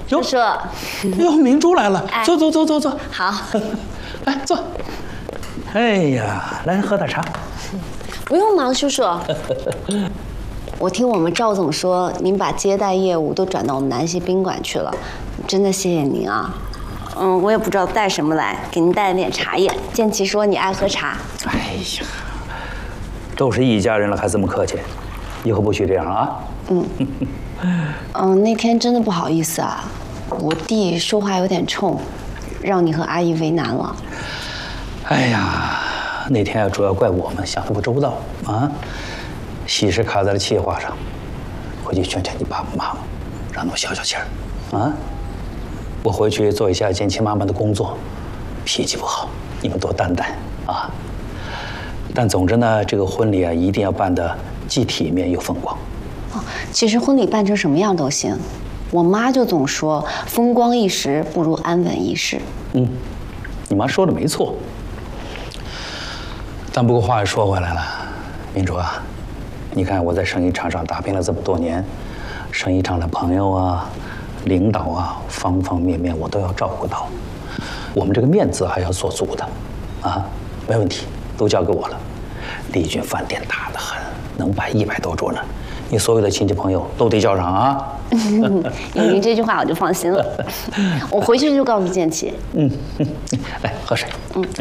叔叔， 哟，明珠来了，坐坐坐坐坐。 好， 来坐。哎呀，来喝点茶。 不用忙，叔叔。我听我们赵总说，您把接待业务都转到我们南溪宾馆去了，真的谢谢您啊。我也不知道带什么来，给您带了点茶叶。建奇说你爱喝茶。 哎呀，都是一家人了，还这么客气，以后不许这样啊。 那天真的不好意思啊，我弟说话有点冲，让你和阿姨为难了。 哎呀，那天主要怪我们想的不周到啊，喜事卡在了企划上，回去劝劝你爸爸妈妈，让他们消消气儿啊。我回去做一下建奇妈妈的工作，脾气不好，你们多担待啊。但总之呢，这个婚礼啊，一定要办得既体面又风光。 其实婚礼办成什么样都行，我妈就总说风光一时不如安稳一世。 你妈说的没错。但不过话又说回来了，明珠啊，你看我在生意场上打拼了这么多年，生意场的朋友啊、领导啊，方方面面我都要照顾到。我们这个面子还要做足的，啊，没问题，都交给我了。丽君饭店大得很，能摆100多桌呢。你所有的亲戚朋友都得叫上啊！ 有您这句话我就放心了。我回去就告诉建奇。 来喝水。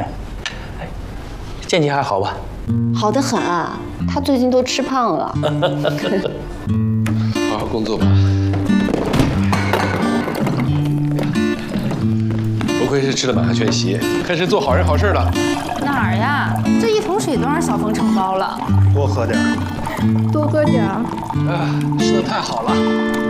建奇还好吧？ 好得很啊，他最近都吃胖了。 好好工作吧。不愧是吃了满汉全席，开始做好人好事了。 哪儿呀？这一桶水都让小峰承包了。 多喝点。 吃的太好了。